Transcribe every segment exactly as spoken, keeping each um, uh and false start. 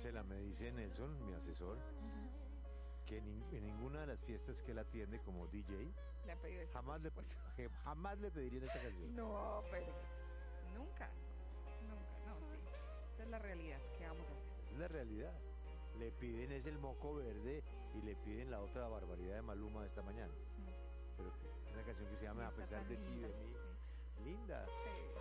Marcela, me dice Nelson, mi asesor, uh-huh. que en, en ninguna de las fiestas que él atiende como D J, le ha pedido esto, jamás, le, jamás le pediría esta canción. No, pero nunca, nunca, no, sí. Esa es la realidad, ¿qué vamos a hacer? Es la realidad. Le piden es el moco verde y le piden la otra barbaridad de Maluma de esta mañana. Uh-huh. Pero una canción que se llama A pesar de ti, de mí. Sí. Linda. Sí.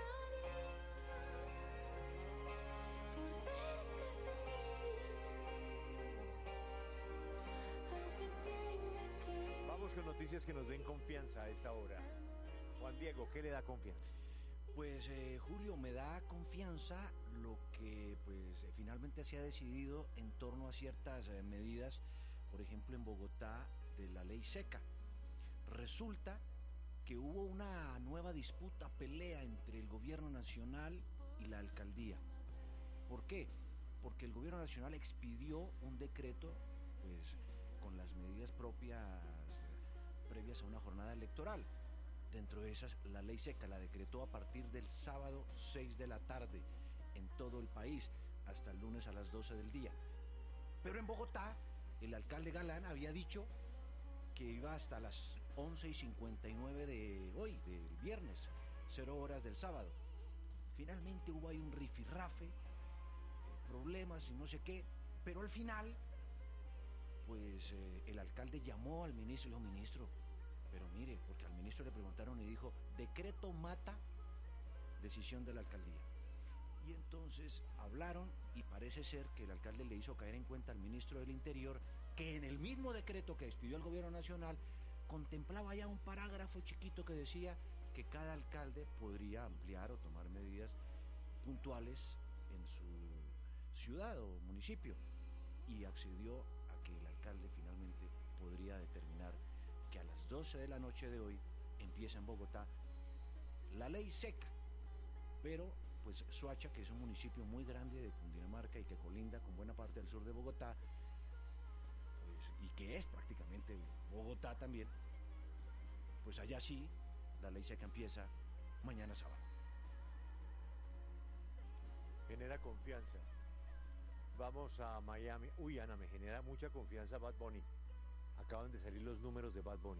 Vamos con noticias que nos den confianza a esta hora. Juan Diego, ¿qué le da confianza? Pues eh, Julio, me da confianza lo que pues eh, finalmente se ha decidido en torno a ciertas eh, medidas, por ejemplo en Bogotá, de la ley seca. Resulta que hubo una nueva disputa, pelea entre el gobierno nacional y la alcaldía. ¿Por qué? Porque el gobierno nacional expidió un decreto pues con las medidas propias previas a una jornada electoral. Dentro de esas, la ley seca la decretó a partir del sábado seis de la tarde en todo el país, hasta el lunes a las doce del día. Pero en Bogotá, el alcalde Galán había dicho que iba hasta las once y cincuenta y nueve de hoy, del viernes, cero horas del sábado. Finalmente hubo ahí un rifirrafe, problemas y no sé qué, pero al final, pues eh, el alcalde llamó al ministro y dijo, ministro, pero mire, porque al ministro le preguntaron y dijo, decreto mata, decisión de la alcaldía. Y entonces hablaron y parece ser que el alcalde le hizo caer en cuenta al ministro del Interior que en el mismo decreto que expidió el gobierno nacional contemplaba ya un parágrafo chiquito que decía que cada alcalde podría ampliar o tomar medidas puntuales en su ciudad o municipio. Y accedió a que el alcalde finalmente podría determinar que a las doce de la noche de hoy empieza en Bogotá la ley seca, pero pues Soacha, que es un municipio muy grande de Cundinamarca y que colinda con buena parte del sur de Bogotá, pues, y que es prácticamente Bogotá también, pues allá sí, la ley seca empieza mañana sábado. Genera confianza. Vamos a Miami. Uy, Ana, me genera mucha confianza Bad Bunny. Acaban de salir los números de Bad Bunny.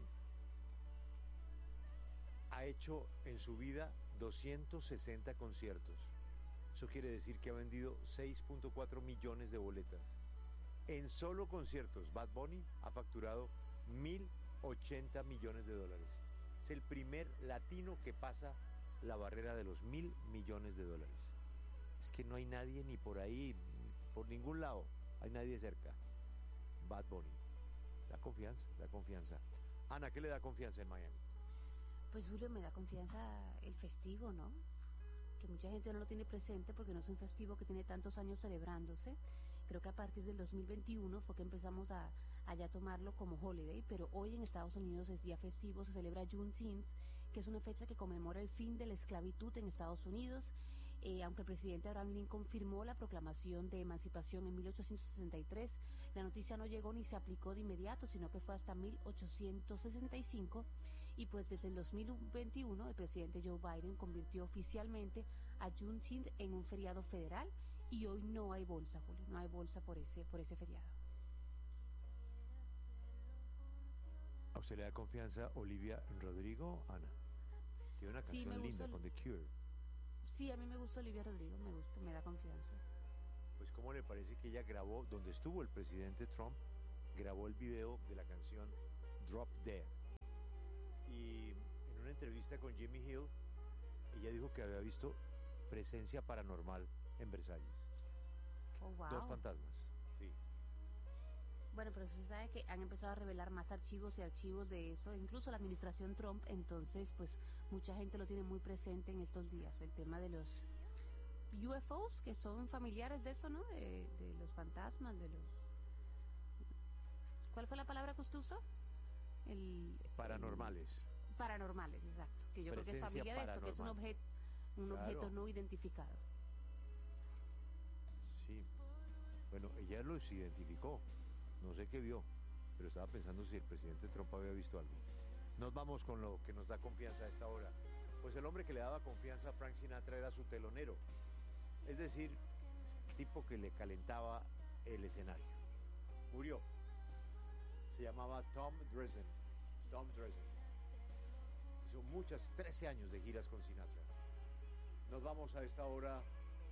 Ha hecho en su vida doscientos sesenta conciertos. Eso quiere decir que ha vendido seis punto cuatro millones de boletas. En solo conciertos, Bad Bunny ha facturado mil ochenta millones de dólares. Es el primer latino que pasa la barrera de los mil millones de dólares. Es que no hay nadie ni por ahí, por ningún lado, hay nadie cerca. Bad Bunny. Da confianza, da confianza. Ana, ¿qué le da confianza en Miami? Pues Julio, me da confianza el festivo, ¿no? Que mucha gente no lo tiene presente porque no es un festivo que tiene tantos años celebrándose. Creo que a partir del dos mil veintiuno fue que empezamos a, a ya tomarlo como holiday, pero hoy en Estados Unidos es día festivo, se celebra Juneteenth, que es una fecha que conmemora el fin de la esclavitud en Estados Unidos. Eh, aunque el presidente Abraham Lincoln firmó la proclamación de emancipación en mil ochocientos sesenta y tres, la noticia no llegó ni se aplicó de inmediato, sino que fue hasta mil ochocientos sesenta y cinco, y pues desde el dos mil veintiuno el presidente Joe Biden convirtió oficialmente a Juneteenth en un feriado federal, y hoy no hay bolsa, Julio, no hay bolsa por ese, por ese feriado. ¿A usted le da confianza Olivia Rodrigo, Ana? Tiene una canción sí, linda con The Cure. Sí, a mí me gusta Olivia Rodrigo, me gusta, me da confianza. Pues ¿cómo le parece que ella grabó, donde estuvo el presidente Trump, grabó el video de la canción Drop Dead? Y en una entrevista con Jimmy Hill, ella dijo que había visto presencia paranormal en Versalles. Oh, wow. Dos fantasmas, sí. Bueno, pero usted sabe que han empezado a revelar más archivos y archivos de eso, incluso la administración Trump, entonces pues mucha gente lo tiene muy presente en estos días, el tema de los U F Os, que son familiares de eso, ¿no? De, de los fantasmas, de los... ¿Cuál fue la palabra que usted usó? El, Paranormales. El... Paranormales, exacto, que yo Presencia creo que es familia paranormal. de esto, que es un, objeto, un Claro. objeto no identificado. Sí. Bueno, ella los identificó. No sé qué vio, pero estaba pensando si el presidente Trump había visto algo. Nos vamos con lo que nos da confianza a esta hora. Pues el hombre que le daba confianza a Frank Sinatra era su telonero. Es decir, tipo que le calentaba el escenario. Murió. Se llamaba Tom Dresden. Tom Dresden. Hizo muchas, trece años de giras con Sinatra. Nos vamos a esta hora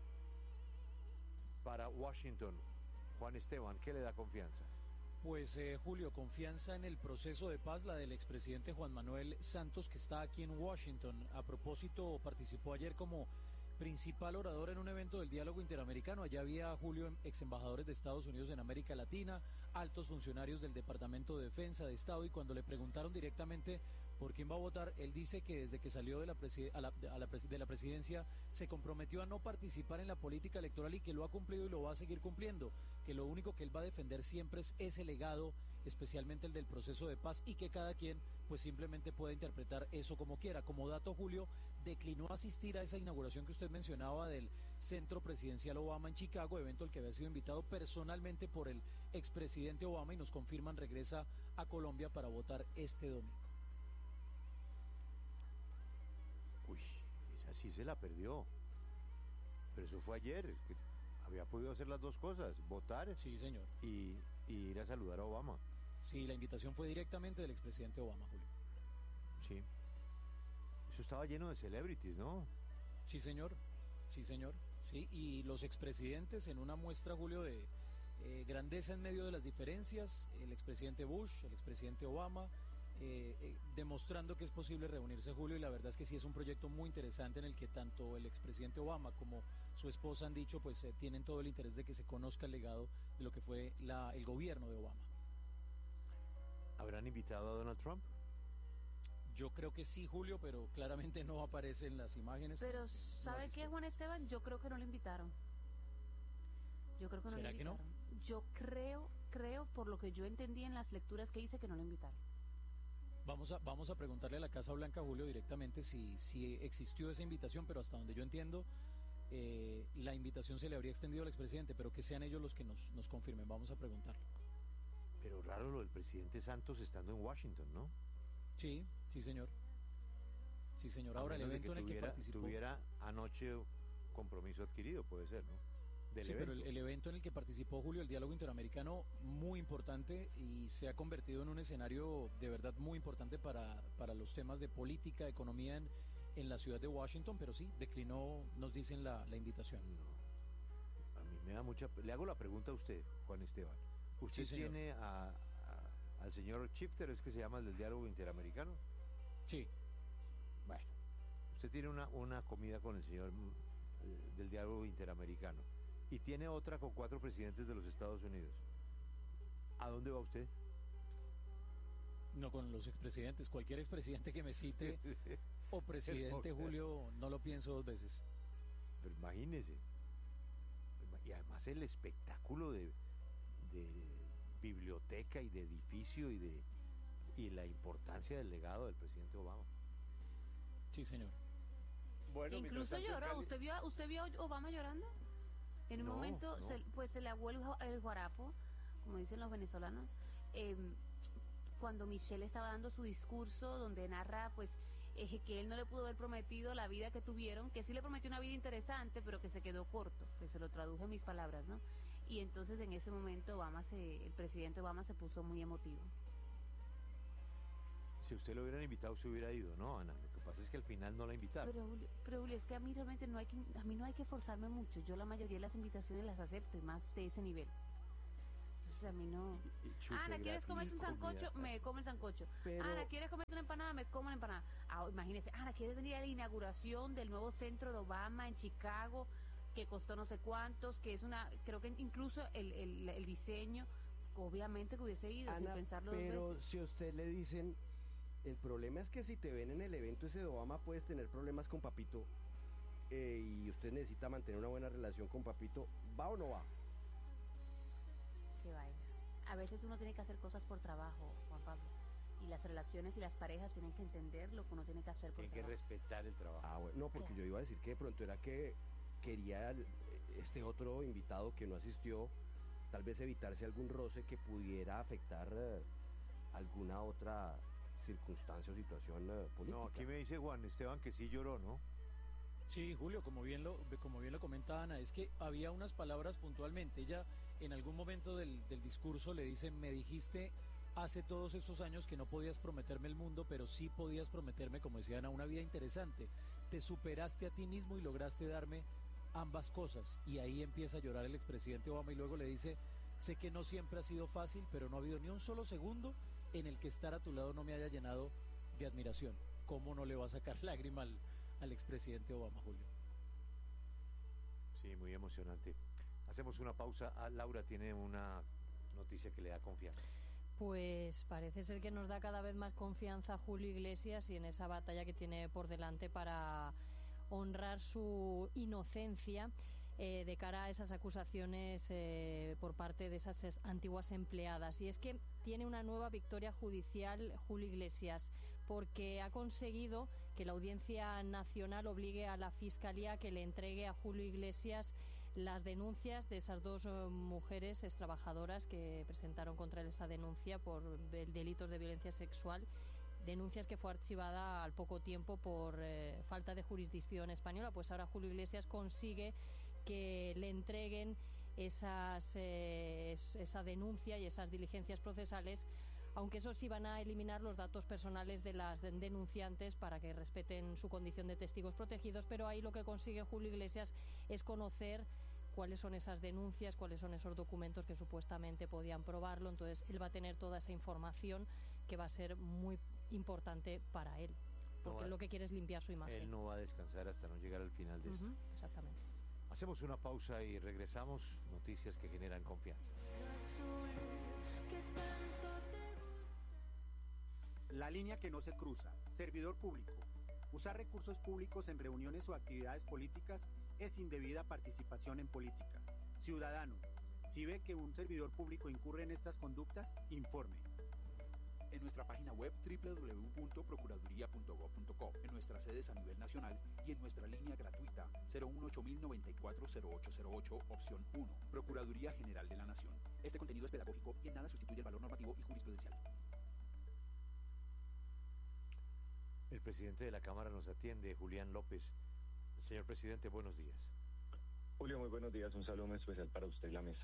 para Washington. Juan Esteban, ¿qué le da confianza? Pues eh, Julio, confianza en el proceso de paz, la del expresidente Juan Manuel Santos, que está aquí en Washington. A propósito, participó ayer como principal orador en un evento del diálogo interamericano. Allá había, Julio, ex embajadores de Estados Unidos en América Latina, altos funcionarios del Departamento de Defensa de Estado, y cuando le preguntaron directamente por quién va a votar, él dice que desde que salió de la, preside- a la, a la pres- de la presidencia se comprometió a no participar en la política electoral y que lo ha cumplido y lo va a seguir cumpliendo, que lo único que él va a defender siempre es ese legado, especialmente el del proceso de paz, y que cada quien pues simplemente puede interpretar eso como quiera. Como dato, Julio, declinó asistir a esa inauguración que usted mencionaba del Centro Presidencial Obama en Chicago, evento al que había sido invitado personalmente por el expresidente Obama, y nos confirman regresa a Colombia para votar este domingo. Uy, esa sí se la perdió. Pero eso fue ayer, que había podido hacer las dos cosas, votar Sí, señor. y, y ir a saludar a Obama. Sí, la invitación fue directamente del expresidente Obama, Julio. Sí. Eso estaba lleno de celebrities, ¿no? Sí, señor. Sí, señor. Sí, y los expresidentes en una muestra, Julio, de eh, grandeza en medio de las diferencias, el expresidente Bush, el expresidente Obama, eh, eh, demostrando que es posible reunirse, Julio, y la verdad es que sí es un proyecto muy interesante en el que tanto el expresidente Obama como su esposa han dicho, pues eh, tienen todo el interés de que se conozca el legado de lo que fue la, el gobierno de Obama. ¿Habrán invitado a Donald Trump? Yo creo que sí, Julio, pero claramente no aparece en las imágenes. Pero, porque no ¿sabe asistió. qué, Juan Esteban? Yo creo que no lo invitaron. Yo creo que no lo ¿Será que no? invitaron. Yo creo, creo, por lo que yo entendí en las lecturas que hice, que no lo invitaron. Vamos a, vamos a preguntarle a la Casa Blanca, Julio, directamente si, si existió esa invitación, pero hasta donde yo entiendo, eh, la invitación se le habría extendido al expresidente, pero que sean ellos los que nos, nos confirmen. Vamos a preguntarle. Pero raro lo del presidente Santos estando en Washington, ¿no? Sí, sí, señor. Sí, señor. A Ahora, el menos de evento en el que tuviera, participó... tuviera anoche compromiso adquirido, puede ser, ¿no? Del Sí, pero el, evento. el evento en el que participó, Julio, el diálogo interamericano, muy importante, y se ha convertido en un escenario de verdad muy importante para, para los temas de política, economía en, en la ciudad de Washington, pero sí, declinó, nos dicen, la, la invitación. No. A mí me da mucha... Le hago la pregunta a usted, Juan Esteban. ¿Usted Sí, señor. tiene a, a- al señor Shifter, es que se llama el del diálogo interamericano? Sí, Bueno, usted tiene una, una comida con el señor mm, eh, del diálogo interamericano y tiene otra con cuatro presidentes de los Estados Unidos. ¿A dónde va usted? no con los expresidentes, cualquier expresidente que me cite o presidente, Julio, no lo pienso dos veces. Pero imagínese. Y además el espectáculo de, de biblioteca y de edificio y de y la importancia del legado del presidente Obama. Sí, señor. Bueno, Incluso lloró. ¿Usted vio, ¿Usted vio a Obama llorando? En un No, momento, no. se- pues se le aguó el, ju- el guarapo, como dicen los venezolanos, eh, cuando Michelle estaba dando su discurso donde narra, pues, eh, que él no le pudo haber prometido la vida que tuvieron, que sí le prometió una vida interesante, pero que se quedó corto, que se lo traduje en mis palabras, ¿no? Y entonces en ese momento Obama se, el presidente Obama se puso muy emotivo. Si usted lo hubieran invitado, se hubiera ido, ¿no, Ana? Lo que pasa es que al final no la invitaron. Pero, Julio- pero Julio, es que a mí realmente no hay que, a mí no hay que forzarme mucho. Yo la mayoría de las invitaciones las acepto, y más de ese nivel. Entonces a mí no. Y- y chuzo Ana, ¿quieres gratis, comerte un sancocho? comida. Me como el sancocho. Pero- Ana, ¿quieres comerte una empanada? Me como la empanada. Ah, imagínese, Ana, ¿quieres venir a la inauguración del nuevo centro de Obama en Chicago? Que costó no sé cuántos, que es una, creo que incluso el, el, el diseño, obviamente que hubiese ido Ana, sin pensarlo dos pero veces. si a usted le dicen, el problema es que si te ven en el evento ese de Obama puedes tener problemas con Papito eh, y usted necesita mantener una buena relación con Papito, ¿va o no va? Qué vaina. A veces uno tiene que hacer cosas por trabajo, Juan Pablo. Y las relaciones y las parejas tienen que entender lo que uno tiene que hacer por Tienen que trabajo. respetar el trabajo. Ah, bueno, no, porque Claro. yo iba a decir que de pronto era que quería el- este otro invitado que no asistió, tal vez evitarse algún roce que pudiera afectar eh, alguna otra circunstancia o situación eh, política. No, aquí me dice Juan Esteban que sí lloró, ¿no? Sí, Julio, como bien lo como bien lo comenta Ana, es que había unas palabras puntualmente. Ella en algún momento del, del discurso le dice, me dijiste hace todos estos años que no podías prometerme el mundo, pero sí podías prometerme, como decían, a una vida interesante. Te superaste a ti mismo y lograste darme ambas cosas. Y ahí empieza a llorar el expresidente Obama y luego le dice, sé que no siempre ha sido fácil, pero no ha habido ni un solo segundo en el que estar a tu lado no me haya llenado de admiración. ¿Cómo no le va a sacar lágrima al, al expresidente Obama, Julio? Sí, muy emocionante. Hacemos una pausa. Ah, Laura tiene una noticia que le da confianza. Pues parece ser que nos da cada vez más confianza Julio Iglesias y en esa batalla que tiene por delante para honrar su inocencia eh, de cara a esas acusaciones eh, por parte de esas es, antiguas empleadas. Y es que tiene una nueva victoria judicial Julio Iglesias, porque ha conseguido que la Audiencia Nacional obligue a la Fiscalía a que le entregue a Julio Iglesias las denuncias de esas dos uh, mujeres extrabajadoras que presentaron contra él esa denuncia por el delitos de violencia sexual, denuncias que fue archivada al poco tiempo por eh, falta de jurisdicción española. Pues ahora Julio Iglesias consigue que le entreguen esas, eh, esa denuncia y esas diligencias procesales, aunque eso sí van a eliminar los datos personales de las denunciantes para que respeten su condición de testigos protegidos, pero ahí lo que consigue Julio Iglesias es conocer cuáles son esas denuncias, cuáles son esos documentos que supuestamente podían probarlo. Entonces él va a tener toda esa información que va a ser muy importante para él, porque No va, él lo que quiere es limpiar su imagen. Él no va a descansar hasta no llegar al final de uh-huh, esto. Exactamente. Hacemos una pausa y regresamos. Noticias que generan confianza. La línea que no se cruza. Servidor público. Usar recursos públicos en reuniones o actividades políticas es indebida participación en política. Ciudadano, si ve que un servidor público incurre en estas conductas, informe. En nuestra página web doble u doble u doble u punto procuraduría punto gob punto co, en nuestras sedes a nivel nacional y en nuestra línea gratuita cero uno ocho mil noventa y cuatro cero ocho cero ocho, opción uno, Procuraduría General de la Nación. Este contenido es pedagógico y en nada sustituye el valor normativo y jurisprudencial. El presidente de la Cámara nos atiende, Julián López. Señor presidente, buenos días. Julio, muy buenos días. Un saludo muy especial para usted y la mesa.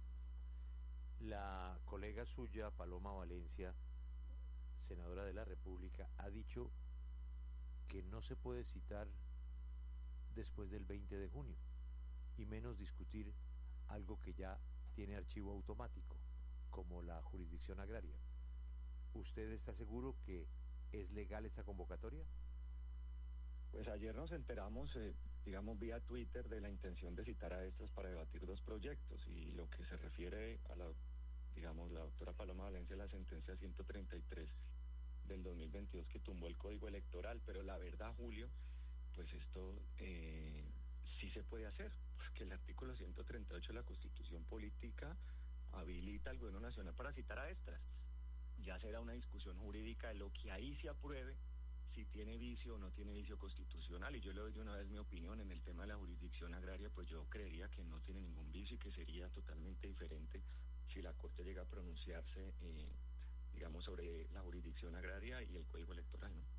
La colega suya, Paloma Valencia, senadora de la República, ha dicho que no se puede citar después del veinte de junio y menos discutir algo que ya tiene archivo automático, como la jurisdicción agraria. ¿Usted está seguro que es legal esta convocatoria? Pues ayer nos enteramos, eh, digamos, vía Twitter de la intención de citar a estas para debatir dos proyectos, y lo que se refiere a la, digamos, la doctora Paloma Valencia, la sentencia ciento treinta y tres del dos mil veintidós que tumbó el Código Electoral, pero la verdad, Julio, pues esto eh, sí se puede hacer, porque el artículo ciento treinta y ocho de la Constitución Política habilita al Gobierno Nacional para citar a estas. Ya será una discusión jurídica de lo que ahí se apruebe, si tiene vicio o no tiene vicio constitucional, y yo le doy de una vez mi opinión en el tema de la jurisdicción agraria. Pues yo creería que no tiene ningún vicio y que sería totalmente diferente si la Corte llega a pronunciarse, eh, digamos, sobre la jurisdicción agraria y el Código Electoral, ¿no?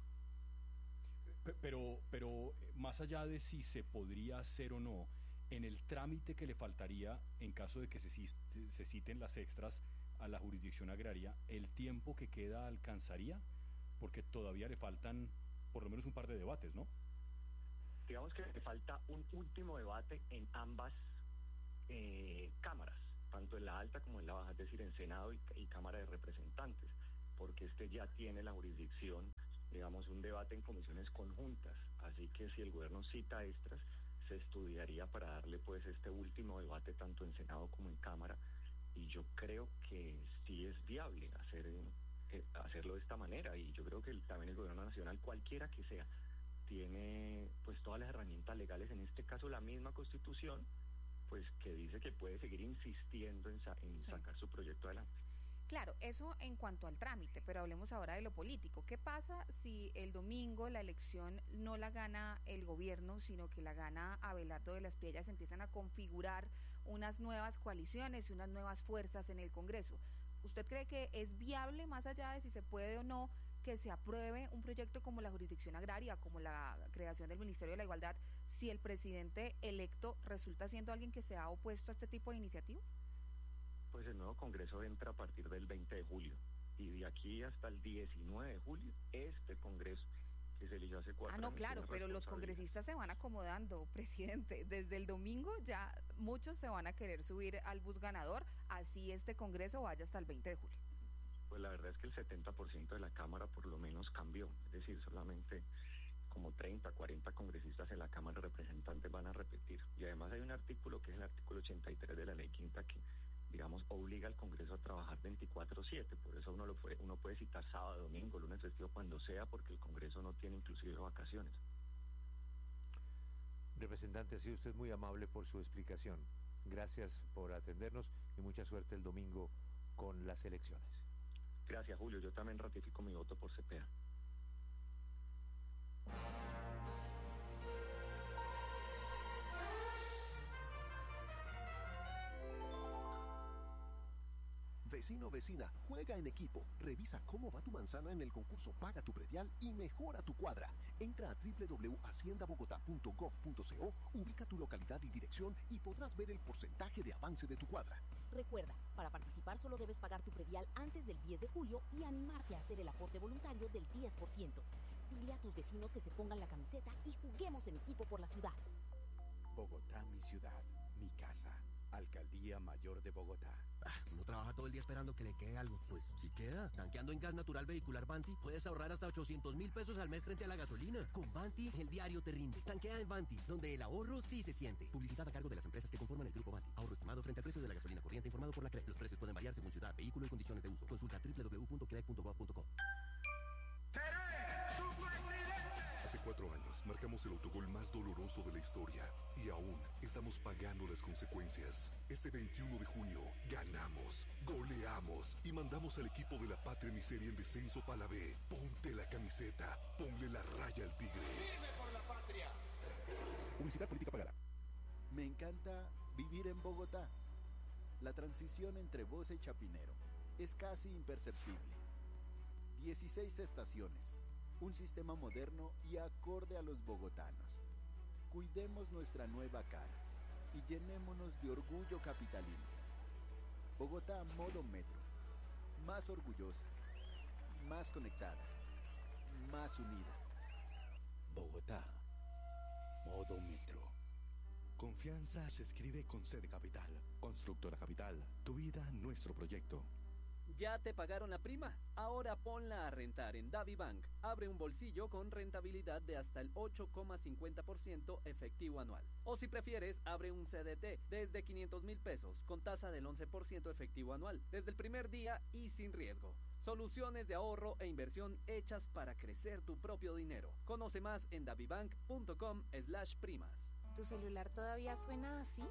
Pero, pero más allá de si se podría hacer o no, en el trámite que le faltaría en caso de que se, se citen las extras a la jurisdicción agraria, ¿el tiempo que queda alcanzaría? Porque todavía le faltan por lo menos un par de debates, ¿no? Digamos que le falta un último debate en ambas eh, cámaras, tanto en la alta como en la baja, es decir, en Senado y, y Cámara de Representantes, porque este ya tiene la jurisdicción, digamos, un debate en comisiones conjuntas, así que si el gobierno cita extras, se estudiaría para darle pues este último debate tanto en Senado como en Cámara, y yo creo que sí es viable hacer eh, hacerlo de esta manera, y yo creo que el, también el gobierno nacional, cualquiera que sea, tiene pues todas las herramientas legales, en este caso la misma Constitución, pues que dice que puede seguir insistiendo en, sa en sí. sacar su proyecto adelante. Claro, eso en cuanto al trámite, pero hablemos ahora de lo político. ¿Qué pasa si el domingo la elección no la gana el gobierno, sino que la gana Abelardo de las Piedras? Empiezan a configurar unas nuevas coaliciones y unas nuevas fuerzas en el Congreso. ¿Usted cree que es viable, más allá de si se puede o no, que se apruebe un proyecto como la jurisdicción agraria, como la creación del Ministerio de la Igualdad, si el presidente electo resulta siendo alguien que se ha opuesto a este tipo de iniciativas? Pues el nuevo Congreso entra a partir del veinte de julio y de aquí hasta el diecinueve de julio este Congreso que se eligió hace cuatro años. Ah, no, años, claro, tiene pero los responsabilidad. congresistas se van acomodando, presidente. Desde el domingo ya muchos se van a querer subir al bus ganador, así este Congreso vaya hasta el veinte de julio. Pues la verdad es que el setenta por ciento de la Cámara por lo menos cambió, es decir, solamente como treinta, cuarenta congresistas en la Cámara de Representantes van a repetir. Y además hay un artículo que es el artículo ochenta y tres de la Ley Quinta que, digamos, obliga al Congreso a trabajar veinticuatro siete. Por eso uno lo puede, uno puede citar sábado, domingo, lunes festivo, cuando sea, porque el Congreso no tiene inclusive vacaciones. Representante, ha sido usted muy amable por su explicación. Gracias por atendernos y mucha suerte el domingo con las elecciones. Gracias, Julio. Yo también ratifico mi voto por Cepeda. Vecino, vecina, juega en equipo. Revisa cómo va tu manzana en el concurso Paga tu Predial y mejora tu cuadra. Entra a doble u doble u doble u punto hacienda bogotá punto gov punto co, ubica tu localidad y dirección y podrás ver el porcentaje de avance de tu cuadra. Recuerda, para participar solo debes pagar tu predial antes del diez de julio y animarte a hacer el aporte voluntario del diez por ciento. Dile a tus vecinos que se pongan la camiseta y juguemos en equipo por la ciudad. Bogotá, mi ciudad, mi casa. Alcaldía Mayor de Bogotá. Ah, uno trabaja todo el día esperando que le quede algo. Pues sí queda. Tanqueando en gas natural vehicular Banti, puedes ahorrar hasta ochocientos mil pesos al mes frente a la gasolina. Con Banti, el diario te rinde. Tanquea en Banti, donde el ahorro sí se siente. Publicidad a cargo de las empresas que conforman el grupo Banti. Ahorro estimado frente al precio de la gasolina corriente informado por la C R E. Los precios pueden variar según ciudad, vehículo y condiciones de uso. Consulta doble u doble u doble u punto c r e punto gov punto co. Hace cuatro años marcamos el autogol más doloroso de la historia y aún estamos pagando las consecuencias. Este veintiuno de junio ganamos, goleamos y mandamos al equipo de la Patria Miseria en descenso para la B. Ponte la camiseta, ponle la raya al tigre. ¡Firme por la patria! Publicidad política pagada. Me encanta vivir en Bogotá. La transición entre Bosa y Chapinero es casi imperceptible. dieciséis estaciones. Un sistema moderno y acorde a los bogotanos. Cuidemos nuestra nueva cara y llenémonos de orgullo capitalino. Bogotá modo metro. Más orgullosa, más conectada, más unida. Bogotá, modo metro. Confianza se escribe con C de Capital. Constructora Capital. Tu vida, nuestro proyecto. ¿Ya te pagaron la prima? Ahora ponla a rentar en DaviBank. Abre un bolsillo con rentabilidad de hasta el ocho coma cincuenta por ciento efectivo anual. O si prefieres, abre un C D T desde quinientos mil pesos con tasa del once por ciento efectivo anual, desde el primer día y sin riesgo. Soluciones de ahorro e inversión hechas para crecer tu propio dinero. Conoce más en davibank punto com slash primas. ¿Tu celular todavía suena así?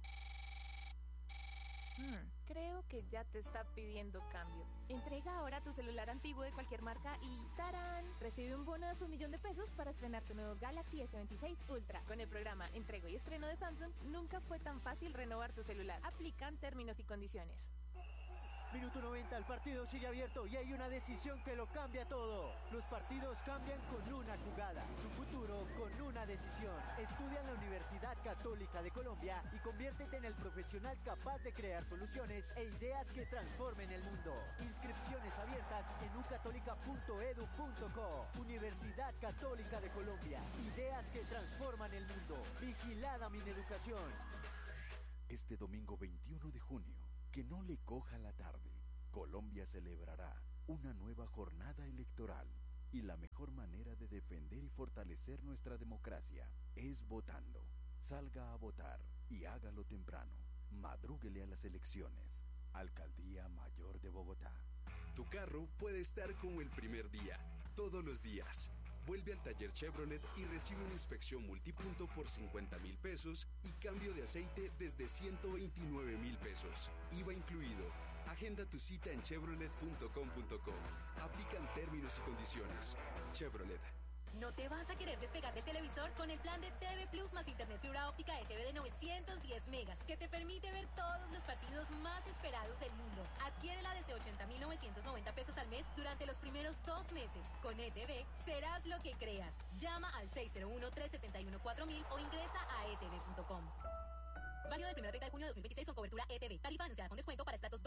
Hmm, creo que ya te está pidiendo cambio. Entrega ahora tu celular antiguo de cualquier marca y ¡tarán! Recibe un bono de un millón de pesos para estrenar tu nuevo Galaxy ese veintiséis Ultra. Con el programa Entrego y Estreno de Samsung, nunca fue tan fácil renovar tu celular. Aplican términos y condiciones. Minuto noventa, el partido sigue abierto y hay una decisión que lo cambia todo. Los partidos cambian con una jugada, tu futuro con una decisión. Estudia en la Universidad Católica de Colombia y conviértete en el profesional capaz de crear soluciones e ideas que transformen el mundo. Inscripciones abiertas en u católica punto edu punto co. Universidad Católica de Colombia, ideas que transforman el mundo. Vigilada Mineducación. Este domingo veintiuno de junio, que no le coja la tarde, Colombia celebrará una nueva jornada electoral y la mejor manera de defender y fortalecer nuestra democracia es votando. Salga a votar y hágalo temprano. Madrúguele a las elecciones. Alcaldía Mayor de Bogotá. Tu carro puede estar como el primer día, todos los días. Vuelve al taller Chevrolet y recibe una inspección multipunto por cincuenta mil pesos y cambio de aceite desde ciento veintinueve mil pesos. I V A incluido. Agenda tu cita en chevrolet punto com punto co. Aplican términos y condiciones. Chevrolet. ¿No te vas a querer despegar del televisor con el plan de T V Plus más internet fibra óptica de T V de novecientos diez megas que te permite ver todos los partidos más esperados del mundo? Adquiérela desde ochenta mil novecientos noventa pesos al mes durante los primeros dos meses. Con E T V serás lo que creas. Llama al seis cero uno, tres siete uno, cuatro mil o ingresa a e t v punto com. Válido del primero al treinta de junio de dos mil veintiséis con cobertura E T V. Tarifa anunciada con descuento para estratos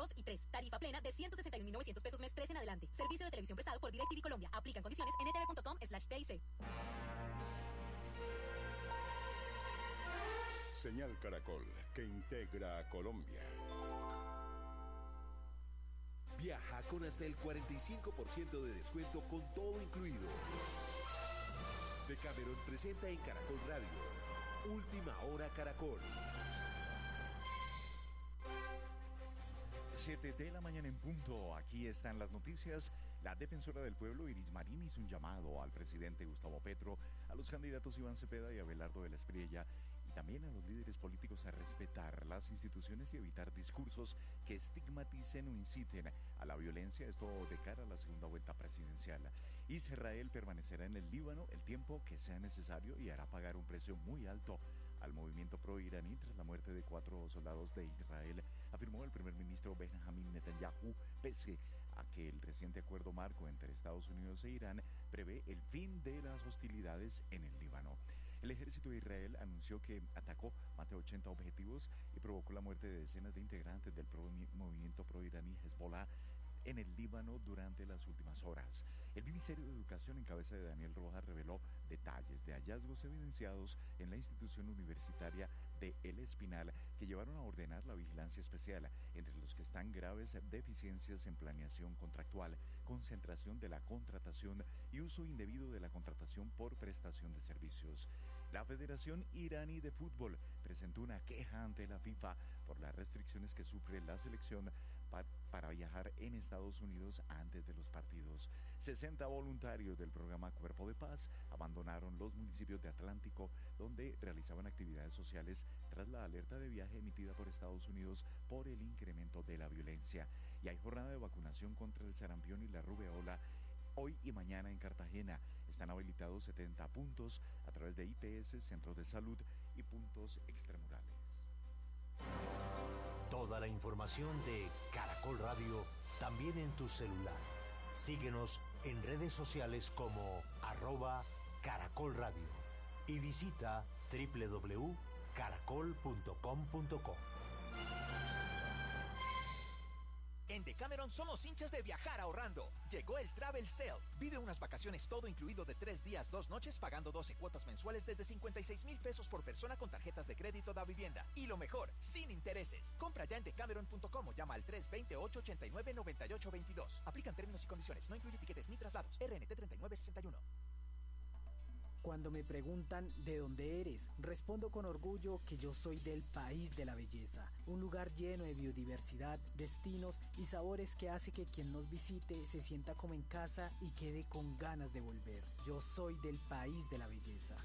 servicio de televisión prestado por DirecTV Colombia. Aplican condiciones en etv punto com slash T I C. Señal Caracol, que integra a Colombia. Viaja con hasta el cuarenta y cinco por ciento de descuento con todo incluido. Decameron presenta en Caracol Radio Última Hora Caracol. siete de la mañana en punto. Aquí están las noticias. La defensora del pueblo, Iris Marín, hizo un llamado al presidente Gustavo Petro, a los candidatos Iván Cepeda y Abelardo de la Espriella, y también a los líderes políticos a respetar las instituciones y evitar discursos que estigmaticen o inciten a la violencia, esto de cara a la segunda vuelta presidencial. Israel permanecerá en el Líbano el tiempo que sea necesario y hará pagar un precio muy alto al movimiento pro-iraní tras la muerte de cuatro soldados de Israel, afirmó el primer ministro Benjamin Netanyahu, pese a que el reciente acuerdo marco entre Estados Unidos e Irán prevé el fin de las hostilidades en el Líbano. El ejército de Israel anunció que atacó más de ochenta objetivos y provocó la muerte de decenas de integrantes del pro movimiento pro-iraní Hezbollah en el Líbano durante las últimas horas. El Ministerio de Educación, en cabeza de Daniel Rojas, reveló detalles de hallazgos evidenciados en la institución universitaria de El Espinal que llevaron a ordenar la vigilancia especial, entre los que están graves deficiencias en planeación contractual, concentración de la contratación y uso indebido de la contratación por prestación de servicios. La Federación Iraní de Fútbol presentó una queja ante la FIFA por las restricciones que sufre la selección pa para viajar en Estados Unidos antes de los partidos. sesenta voluntarios del programa Cuerpo de Paz abandonaron los municipios de Atlántico, donde realizaban actividades sociales tras la alerta de viaje emitida por Estados Unidos por el incremento de la violencia. Y hay jornada de vacunación contra el sarampión y la rubeola hoy y mañana en Cartagena. Están habilitados setenta puntos a través de I P S, centros de salud y puntos extramurales. Toda la información de Caracol Radio también en tu celular. Síguenos en redes sociales como arroba Caracol Radio y visita doble u doble u doble u punto caracol punto com punto co. En Decameron somos hinchas de viajar ahorrando. Llegó el Travel Sale. Vive unas vacaciones todo incluido de tres días, dos noches, pagando doce cuotas mensuales desde cincuenta y seis mil pesos por persona con tarjetas de crédito da vivienda. Y lo mejor, sin intereses. Compra ya en decameron punto com o llama al tres dos cero, ocho ocho nueve, nueve ocho dos dos. Aplican términos y condiciones. No incluye tiquetes ni traslados. R N T treinta y nueve sesenta y uno. Cuando me preguntan de dónde eres, respondo con orgullo que yo soy del país de la belleza, un lugar lleno de biodiversidad, destinos y sabores que hace que quien nos visite se sienta como en casa y quede con ganas de volver. Yo soy del país de la belleza.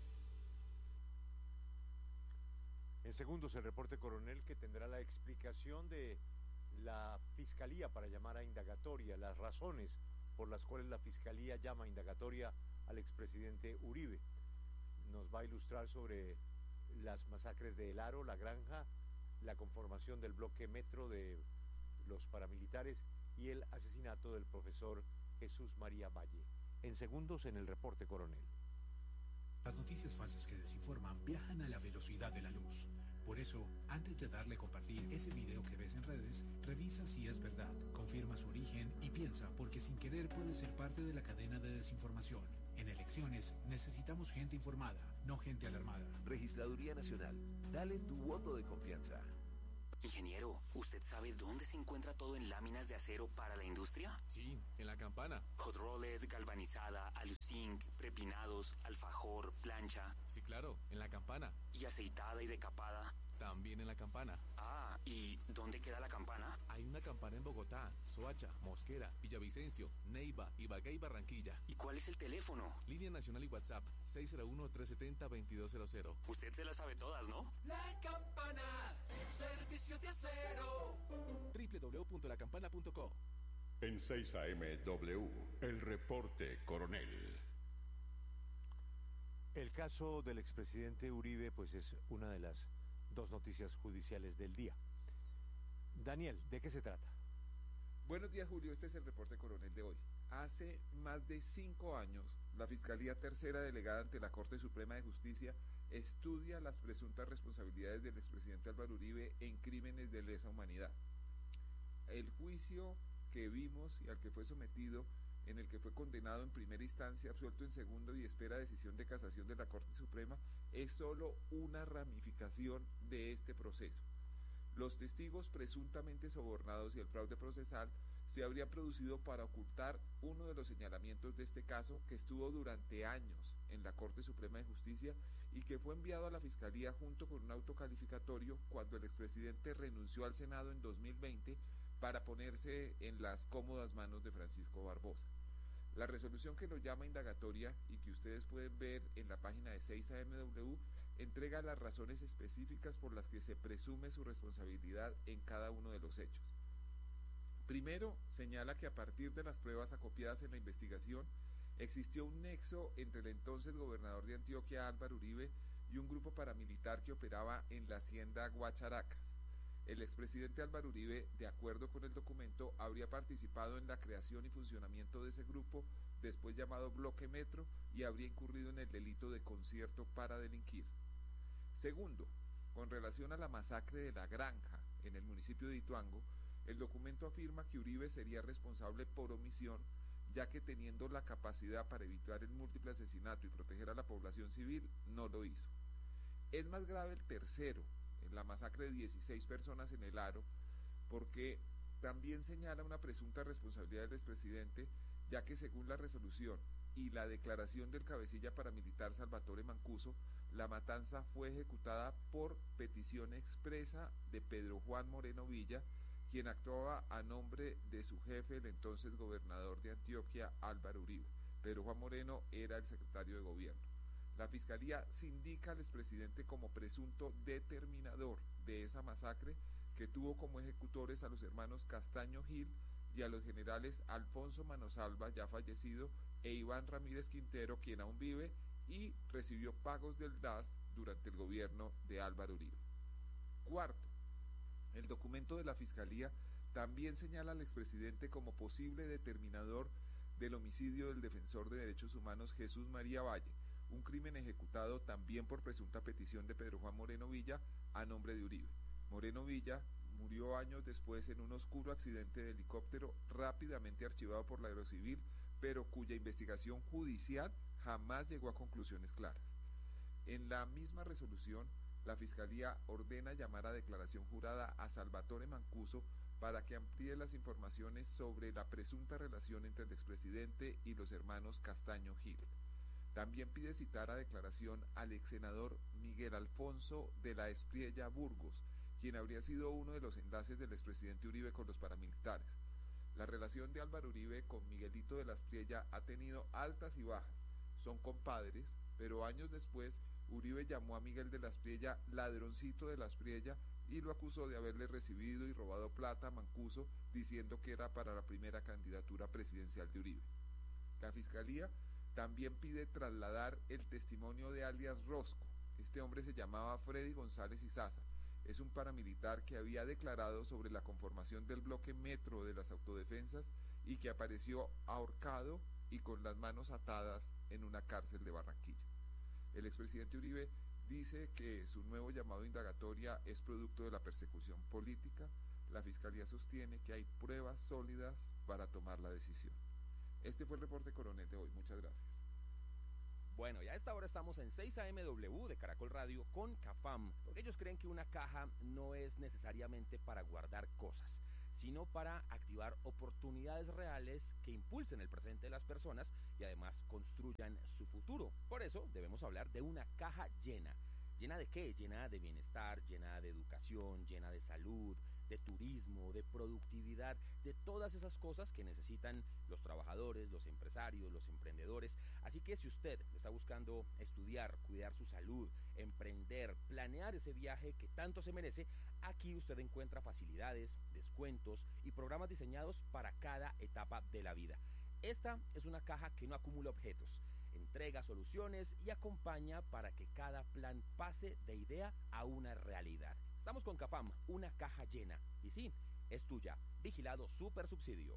En segundos el reporte coronel, que tendrá la explicación de la Fiscalía para llamar a indagatoria, las razones por las cuales la Fiscalía llama a indagatoria al expresidente Uribe. Nos va a ilustrar sobre las masacres de El Aro, La Granja, la conformación del bloque Metro de los paramilitares y el asesinato del profesor Jesús María Valle. En segundos en el reporte coronel. Las noticias falsas que desinforman viajan a la velocidad de la luz. Por eso, antes de darle a compartir ese video que ves en redes, revisa si es verdad, confirma su origen y piensa, porque sin querer puede ser parte de la cadena de desinformación. En elecciones necesitamos gente informada, no gente alarmada. Registraduría Nacional, dale tu voto de confianza. Ingeniero, ¿usted sabe dónde se encuentra todo en láminas de acero para la industria? Sí, en la Campana. Hot rolled, galvanizada, aluzinc, prepinados, alfajor, plancha. Sí, claro, en la Campana. ¿Y aceitada y decapada? También en la Campana. Ah, ¿y dónde queda la Campana? Hay una Campana en Bogotá, Soacha, Mosquera, Villavicencio, Neiva, Ibagué y Barranquilla. ¿Y cuál es el teléfono? Línea Nacional y WhatsApp, seis cero uno, tres siete cero, dos dos cero cero. Usted se las sabe todas, ¿no? La Campana, servicios de acero. doble u doble u doble u punto la campana punto co. En seis A M W, el reporte coronel. El caso del expresidente Uribe, pues es una de las dos noticias judiciales del día. Daniel, ¿de qué se trata? Buenos días, Julio. Este es el reporte coronel de hoy. Hace más de cinco años, la Fiscalía Tercera Delegada ante la Corte Suprema de Justicia estudia las presuntas responsabilidades del expresidente Álvaro Uribe en crímenes de lesa humanidad. El juicio que vimos y al que fue sometido, en el que fue condenado en primera instancia, absuelto en segundo y espera decisión de casación de la Corte Suprema, es solo una ramificación de este proceso. Los testigos presuntamente sobornados y el fraude procesal se habrían producido para ocultar uno de los señalamientos de este caso, que estuvo durante años en la Corte Suprema de Justicia y que fue enviado a la Fiscalía junto con un auto calificatorio cuando el expresidente renunció al Senado en dos mil veinte para ponerse en las cómodas manos de Francisco Barbosa. La resolución que lo llama indagatoria y que ustedes pueden ver en la página de seis A M W entrega las razones específicas por las que se presume su responsabilidad en cada uno de los hechos. Primero, señala que a partir de las pruebas acopiadas en la investigación, existió un nexo entre el entonces gobernador de Antioquia, Álvaro Uribe, y un grupo paramilitar que operaba en la hacienda Guacharacas. El expresidente Álvaro Uribe, de acuerdo con el documento, habría participado en la creación y funcionamiento de ese grupo, después llamado Bloque Metro, y habría incurrido en el delito de concierto para delinquir. Segundo, con relación a la masacre de La Granja, en el municipio de Ituango, el documento afirma que Uribe sería responsable por omisión, ya que teniendo la capacidad para evitar el múltiple asesinato y proteger a la población civil, no lo hizo. Es más grave el tercero, en la masacre de dieciséis personas en el Aro, porque también señala una presunta responsabilidad del expresidente, ya que según la resolución y la declaración del cabecilla paramilitar Salvatore Mancuso, la matanza fue ejecutada por petición expresa de Pedro Juan Moreno Villa, quien actuaba a nombre de su jefe, el entonces gobernador de Antioquia, Álvaro Uribe. Pedro Juan Moreno era el secretario de gobierno. La Fiscalía sindica al expresidente como presunto determinador de esa masacre, que tuvo como ejecutores a los hermanos Castaño Gil y a los generales Alfonso Manosalva, ya fallecido, e Iván Ramírez Quintero, quien aún vive y recibió pagos del D A S durante el gobierno de Álvaro Uribe. Cuarto, el documento de la Fiscalía también señala al expresidente como posible determinador del homicidio del defensor de derechos humanos Jesús María Valle, un crimen ejecutado también por presunta petición de Pedro Juan Moreno Villa a nombre de Uribe. Moreno Villa murió años después en un oscuro accidente de helicóptero rápidamente archivado por la Aerocivil, pero cuya investigación judicial jamás llegó a conclusiones claras. En la misma resolución, la Fiscalía ordena llamar a declaración jurada a Salvatore Mancuso para que amplíe las informaciones sobre la presunta relación entre el expresidente y los hermanos Castaño Gil. También pide citar a declaración al ex senador Miguel Alfonso de la Espriella Burgos, quien habría sido uno de los enlaces del expresidente Uribe con los paramilitares. La relación de Álvaro Uribe con Miguelito de la Espriella ha tenido altas y bajas. Son compadres, pero años después Uribe llamó a Miguel de la Espriella ladroncito de la Espriella y lo acusó de haberle recibido y robado plata a Mancuso, diciendo que era para la primera candidatura presidencial de Uribe. La Fiscalía también pide trasladar el testimonio de alias Rosco. Este hombre se llamaba Freddy González Izaza. Es un paramilitar que había declarado sobre la conformación del bloque Metro de las autodefensas y que apareció ahorcado y con las manos atadas en una cárcel de Barranquilla. El expresidente Uribe dice que su nuevo llamado indagatoria es producto de la persecución política. La Fiscalía sostiene que hay pruebas sólidas para tomar la decisión. Este fue el reporte coronel de hoy. Muchas gracias. Bueno, ya a esta hora estamos en seis A M W de Caracol Radio con CAFAM, porque ellos creen que una caja no es necesariamente para guardar cosas, sino para activar oportunidades reales que impulsen el presente de las personas y además construyan su futuro. Por eso debemos hablar de una caja llena. ¿Llena de qué? Llena de bienestar, llena de educación, llena de salud, de turismo, de productividad, de todas esas cosas que necesitan los trabajadores, los empresarios, los emprendedores. Así que si usted está buscando estudiar, cuidar su salud, emprender, planear ese viaje que tanto se merece, aquí usted encuentra facilidades, descuentos y programas diseñados para cada etapa de la vida. Esta es una caja que no acumula objetos, entrega soluciones y acompaña para que cada plan pase de idea a una realidad. Estamos con CAFAM, una caja llena. Y sí, es tuya. Vigilado Super Subsidio.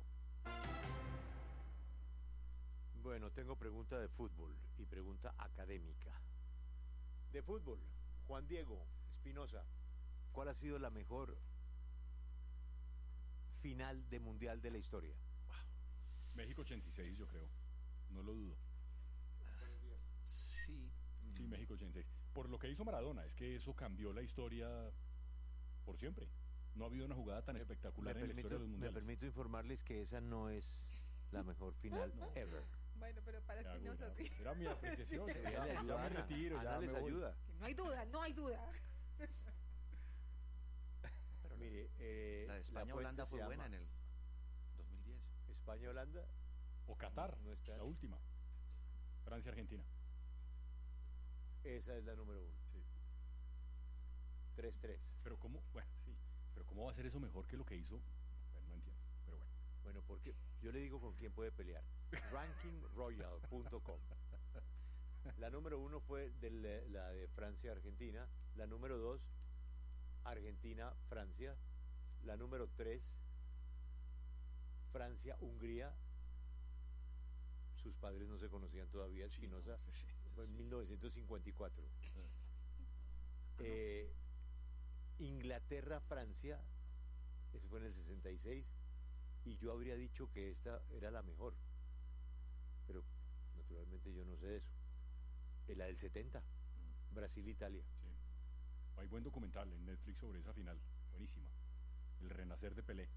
Bueno, tengo pregunta de fútbol y pregunta académica. De fútbol, Juan Diego Espinosa, ¿cuál ha sido la mejor final de mundial de la historia? México ochenta y seis, yo creo. No lo dudo. Sí. Sí, México ochenta y seis. Por lo que hizo Maradona, es que eso cambió la historia por siempre. No ha habido una jugada tan espectacular me en permito, la historia de los me mundiales. permito informarles que esa no es la mejor final ever. Bueno, pero para Qué Espinosa agüita. sí. Era mi apreciación. Ya ya, le ya ayuda me Ana. retiro, Ana ya les me voy. ayuda. Que no hay duda, no hay duda. Pero mire, eh, La de fuente España-Holanda se fue llama buena en el dos mil diez. España-Holanda. O Qatar, No está. la última. Francia-Argentina. Esa es la número uno. Sí. tres tres. Pero cómo, bueno, sí. Pero cómo va a ser eso mejor que lo que hizo. Bueno, no entiendo. Pero bueno. Bueno, porque yo le digo con quién puede pelear. ranking royal punto com. La número uno fue de la, la de Francia-Argentina. La número dos, Argentina-Francia. La número tres, Francia-Hungría. Sus padres no se conocían todavía, Espinosa. Sí, sí, sí, Fue en sí. mil novecientos cincuenta y cuatro. Eh, Inglaterra-Francia, eso fue en el sesenta y seis, y yo habría dicho que esta era la mejor, pero naturalmente yo no sé de eso. Eh, la del setenta, Brasil-Italia. Sí. Hay buen documental en Netflix sobre esa final. Buenísima. El renacer de Pelé.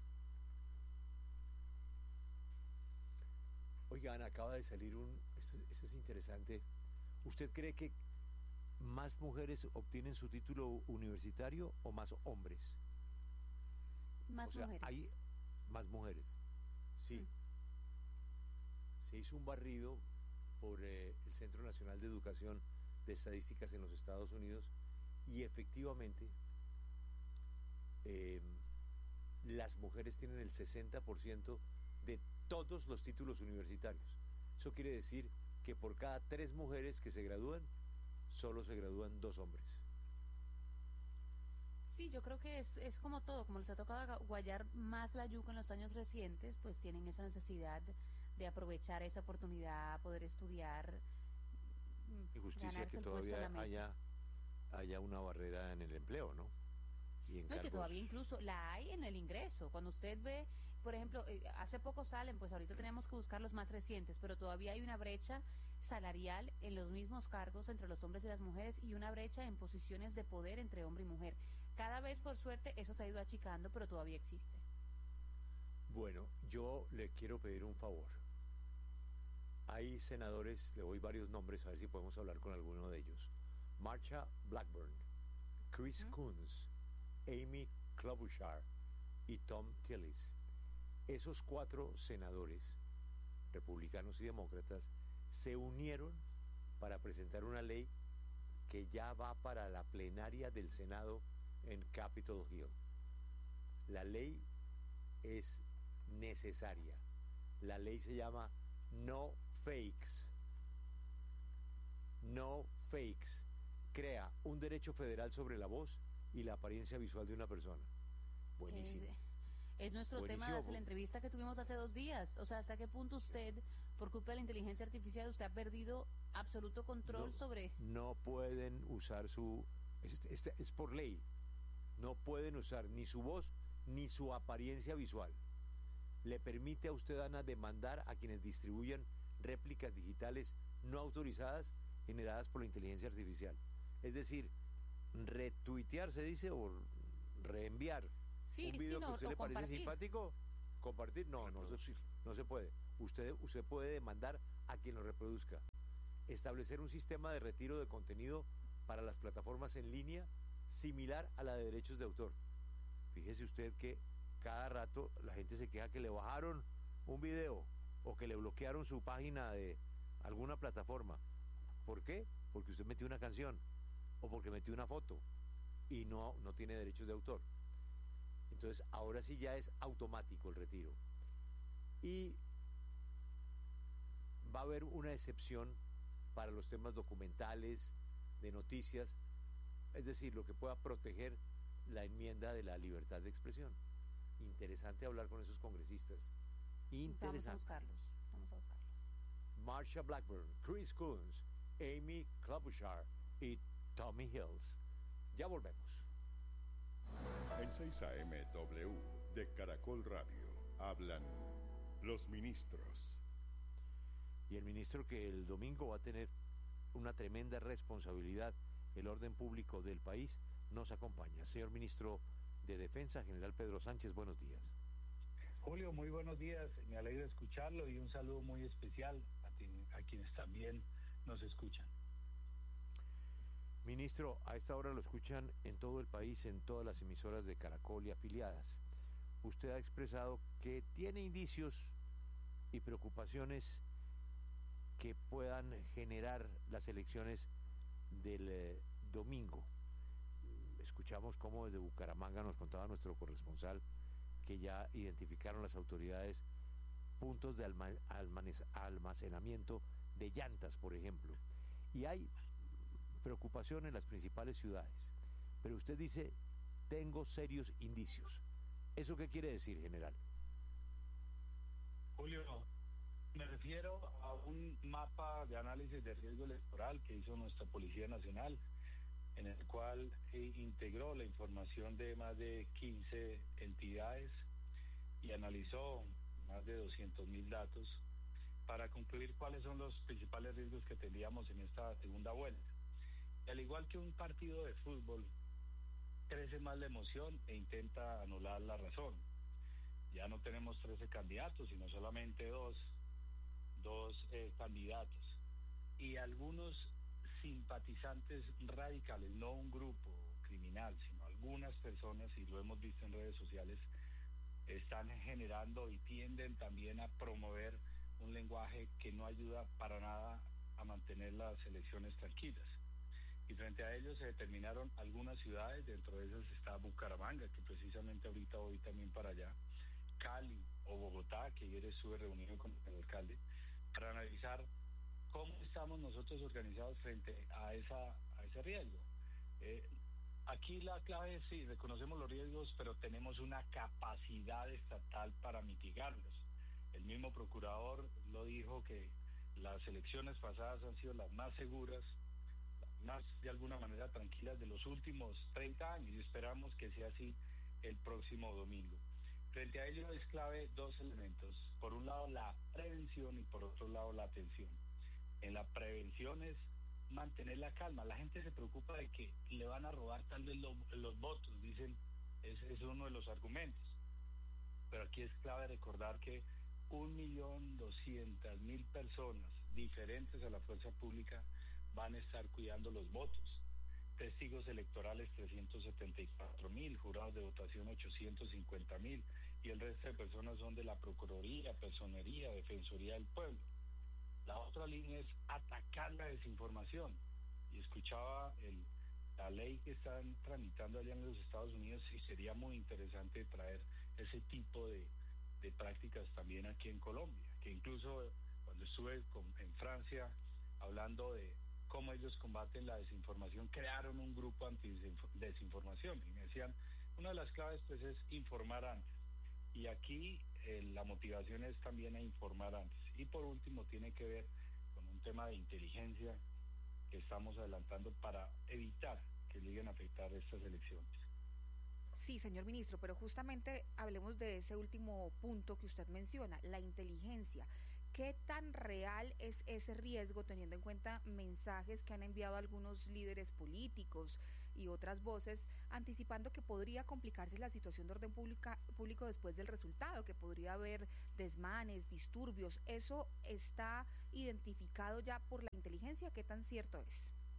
Oigan, acaba de salir un... Esto, esto es interesante. ¿Usted cree que más mujeres obtienen su título universitario o más hombres? Más o sea, mujeres. hay más mujeres. Sí. Mm. Se hizo un barrido por eh, el Centro Nacional de Educación de Estadísticas en los Estados Unidos y efectivamente eh, las mujeres tienen el sesenta por ciento de todos los títulos universitarios. Eso quiere decir que por cada tres mujeres que se gradúan, solo se gradúan dos hombres. Sí, yo creo que es, es como todo, como les ha tocado guayar más la yuca en los años recientes, pues tienen esa necesidad de aprovechar esa oportunidad, poder estudiar. Injusticia que todavía haya, haya una barrera en el empleo, ¿no? Y en No, y que cargos... todavía incluso la hay en el ingreso. Cuando usted ve, por ejemplo, eh, hace poco salen, pues ahorita tenemos que buscar los más recientes, pero todavía hay una brecha salarial en los mismos cargos entre los hombres y las mujeres y una brecha en posiciones de poder entre hombre y mujer. Cada vez, por suerte, eso se ha ido achicando, pero todavía existe. Bueno, yo le quiero pedir un favor. Hay senadores, le doy varios nombres, a ver si podemos hablar con alguno de ellos. Marsha Blackburn, Chris ¿Mm? Coons, Amy Klobuchar y Tom Tillis. Esos cuatro senadores, republicanos y demócratas, se unieron para presentar una ley que ya va para la plenaria del Senado en Capitol Hill. La ley es necesaria. La ley se llama No Fakes. No Fakes. Crea un derecho federal sobre la voz y la apariencia visual de una persona. Buenísimo. Es, es nuestro Buenísimo. tema desde la entrevista que tuvimos hace dos días. O sea, ¿hasta qué punto usted, por culpa de la inteligencia artificial, usted ha perdido absoluto control no, sobre... No pueden usar su... Es, es, es por ley. No pueden usar ni su voz ni su apariencia visual. Le permite a usted, Ana, demandar a quienes distribuyan réplicas digitales no autorizadas generadas por la inteligencia artificial. Es decir, retuitear, se dice, o reenviar sí, un video sí, no, que a usted le compartir. parece simpático, compartir, no, no se, no se puede. Usted, usted puede demandar a quien lo reproduzca. Establecer un sistema de retiro de contenido para las plataformas en línea similar a la de derechos de autor. Fíjese usted que cada rato la gente se queja que le bajaron un video o que le bloquearon su página de alguna plataforma. ¿Por qué? Porque usted metió una canción o porque metió una foto y no, no tiene derechos de autor. Entonces ahora sí ya es automático el retiro. Y va a haber una excepción para los temas documentales, de noticias, es decir, lo que pueda proteger la enmienda de la libertad de expresión. Interesante hablar con esos congresistas. Interesante. Vamos a buscarlos, vamos a buscarlos. Marsha Blackburn, Chris Coons, Amy Klobuchar y Tommy Hills. Ya volvemos. En seis A M W de Caracol Radio hablan los ministros. Y el ministro que el domingo va a tener una tremenda responsabilidad, el orden público del país, nos acompaña. Señor ministro de Defensa, general Pedro Sánchez, buenos días. Julio, muy buenos días, me alegra escucharlo y un saludo muy especial a, ti, a quienes también nos escuchan. Ministro, a esta hora lo escuchan en todo el país, en todas las emisoras de Caracol y afiliadas. Usted ha expresado que tiene indicios y preocupaciones que puedan generar las elecciones del eh, domingo. Escuchamos cómo desde Bucaramanga nos contaba nuestro corresponsal que ya identificaron las autoridades puntos de alma, almanes, almacenamiento de llantas, por ejemplo. Y hay preocupación en las principales ciudades. Pero usted dice, tengo serios indicios. ¿Eso qué quiere decir, general? Julio, me refiero a un mapa de análisis de riesgo electoral que hizo nuestra Policía Nacional, en el cual eh, integró la información de más de quince entidades y analizó más de doscientos mil datos para concluir cuáles son los principales riesgos que tendríamos en esta segunda vuelta. Y al igual que un partido de fútbol, crece más la emoción e intenta anular la razón. Ya no tenemos trece candidatos, sino solamente dos, dos eh, candidatos. Y algunos simpatizantes radicales, no un grupo criminal, sino algunas personas, y lo hemos visto en redes sociales, están generando y tienden también a promover un lenguaje que no ayuda para nada a mantener las elecciones tranquilas. Y frente a ellos se determinaron algunas ciudades, dentro de esas está Bucaramanga, que precisamente ahorita voy también para allá, Cali o Bogotá, que ayer estuve reunido con el alcalde, para analizar cómo estamos nosotros organizados frente a esa a ese riesgo. Eh, aquí la clave es, sí, reconocemos los riesgos, pero tenemos una capacidad estatal para mitigarlos. El mismo procurador lo dijo, que las elecciones pasadas han sido las más seguras, más de alguna manera tranquilas de los últimos treinta años, y esperamos que sea así el próximo domingo. Frente a ello es clave dos elementos: por un lado la prevención y por otro lado la atención. En la prevención es mantener la calma. La gente se preocupa de que le van a robar tal vez lo, los votos, dicen, ese es uno de los argumentos, pero aquí es clave recordar que un millón doscientas mil personas diferentes a la fuerza pública van a estar cuidando los votos. Testigos electorales trescientos setenta y cuatro mil, jurados de votación ochocientos cincuenta mil, y el resto de personas son de la Procuraduría, Personería, Defensoría del Pueblo. La otra línea es atacar la desinformación. Y escuchaba el, la ley que están tramitando allá en los Estados Unidos, y sería muy interesante traer ese tipo de, de prácticas también aquí en Colombia, que incluso cuando estuve con, en Francia hablando de cómo ellos combaten la desinformación, crearon un grupo anti-desinformación, y me decían, una de las claves pues es informar antes, y aquí eh, la motivación es también a informar antes. Y por último tiene que ver con un tema de inteligencia que estamos adelantando para evitar que lleguen a afectar estas elecciones. Sí, señor ministro, pero justamente hablemos de ese último punto que usted menciona, la inteligencia. ¿Qué tan real es ese riesgo, teniendo en cuenta mensajes que han enviado algunos líderes políticos y otras voces, anticipando que podría complicarse la situación de orden pública, público después del resultado, que podría haber desmanes, disturbios? ¿Eso está identificado ya por la inteligencia? ¿Qué tan cierto es?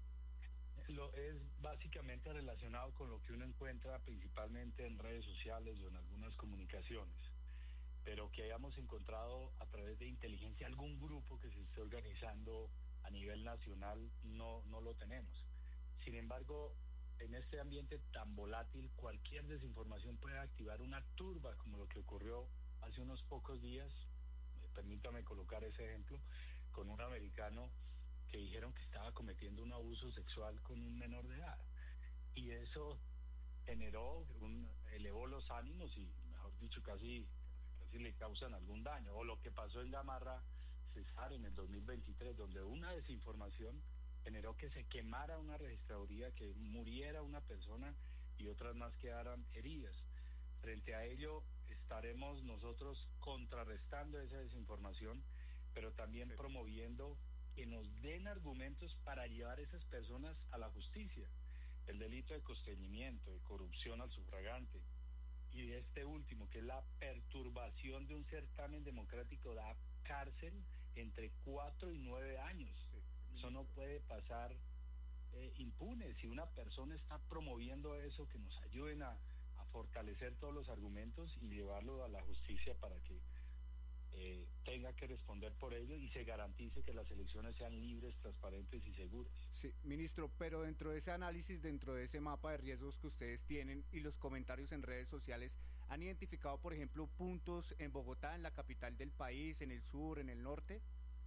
Lo es básicamente relacionado con lo que uno encuentra principalmente en redes sociales o en algunas comunicaciones, pero que hayamos encontrado a través de inteligencia algún grupo que se esté organizando a nivel nacional, no, no lo tenemos. Sin embargo, en este ambiente tan volátil, cualquier desinformación puede activar una turba, como lo que ocurrió hace unos pocos días, permítame colocar ese ejemplo, con un americano que dijeron que estaba cometiendo un abuso sexual con un menor de edad. Y eso generó, un, elevó los ánimos y, mejor dicho, casi... si le causan algún daño, o lo que pasó en Gamarra, Cesar, en el dos mil veintitrés, donde una desinformación generó que se quemara una registraduría, que muriera una persona y otras más quedaron heridas. Frente a ello, estaremos nosotros contrarrestando esa desinformación, pero también sí. promoviendo que nos den argumentos para llevar a esas personas a la justicia. El delito de constreñimiento, de corrupción al sufragante, y de este último, que es la perturbación de un certamen democrático, da cárcel entre cuatro y nueve años. Sí. Eso no puede pasar eh, impune. Si una persona está promoviendo eso, que nos ayuden a, a fortalecer todos los argumentos y llevarlo a la justicia para que eh, tenga que responder por ello y se garantice que las elecciones sean libres, transparentes y seguras. Sí, ministro, pero dentro de ese análisis, dentro de ese mapa de riesgos que ustedes tienen y los comentarios en redes sociales, ¿han identificado, por ejemplo, puntos en Bogotá, en la capital del país, en el sur, en el norte?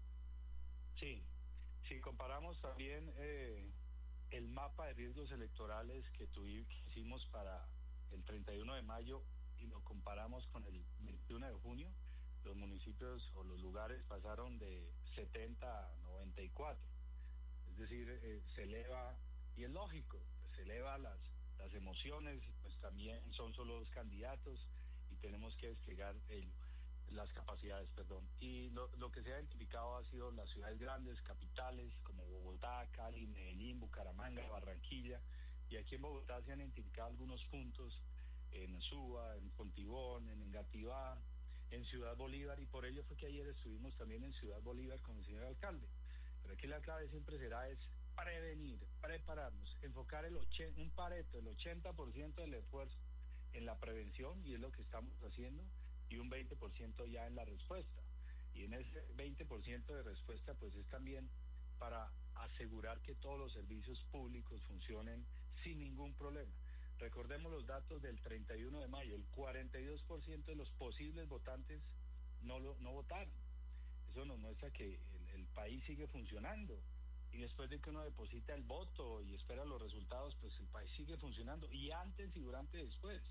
Sí, si comparamos también eh, el mapa de riesgos electorales que tuvimos, que hicimos para el treinta y uno de mayo y lo comparamos con el veintiuno de junio, los municipios o los lugares pasaron de setenta a noventa y cuatro. Es decir, eh, se eleva, y es lógico, pues se eleva las, las emociones, pues también son solo dos candidatos y tenemos que desplegar el, las capacidades, perdón. Y lo, lo que se ha identificado ha sido las ciudades grandes, capitales, como Bogotá, Cali, Medellín, Bucaramanga, Barranquilla, y aquí en Bogotá se han identificado algunos puntos en Suba, en Fontibón, en Engativá, en Ciudad Bolívar, y por ello fue que ayer estuvimos también en Ciudad Bolívar con el señor alcalde. Pero aquí la clave siempre será es prevenir, prepararnos, enfocar el och- un pareto, el ochenta por ciento del esfuerzo en la prevención, y es lo que estamos haciendo, y un veinte por ciento ya en la respuesta. Y en ese veinte por ciento de respuesta, pues es también para asegurar que todos los servicios públicos funcionen sin ningún problema. Recordemos los datos del treinta y uno de mayo, el cuarenta y dos por ciento de los posibles votantes no lo, no votaron. Eso nos muestra que el, el país sigue funcionando, y después de que uno deposita el voto y espera los resultados, pues el país sigue funcionando, y antes y durante y después.